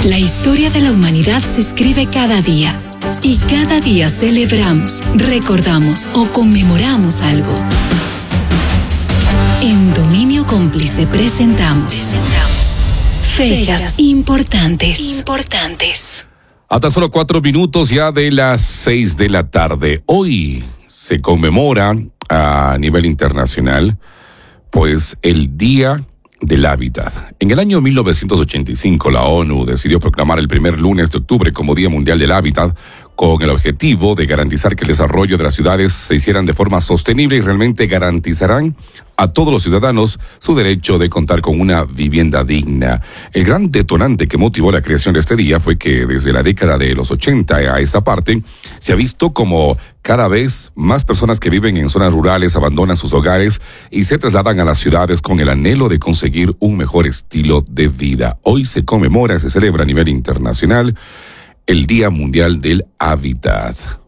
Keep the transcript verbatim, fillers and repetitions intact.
La historia de la humanidad se escribe cada día. Y cada día celebramos, recordamos o conmemoramos algo. En Dominio Cómplice presentamos, presentamos fechas, fechas importantes. Importantes. A tan solo cuatro minutos ya de las seis de la tarde. Hoy se conmemora a nivel internacional, pues, el Día del Hábitat. En el año mil novecientos ochenta y cinco, la ONU decidió proclamar el primer lunes de octubre como Día Mundial del Hábitat, con el objetivo de garantizar que el desarrollo de las ciudades se hicieran de forma sostenible y realmente garantizarán a todos los ciudadanos su derecho de contar con una vivienda digna. El gran detonante que motivó la creación de este día fue que desde la década de los ochenta a esta parte se ha visto como cada vez más personas que viven en zonas rurales abandonan sus hogares y se trasladan a las ciudades con el anhelo de conseguir un mejor estilo de vida. Hoy se conmemora, se celebra a nivel internacional el Día Mundial del Hábitat.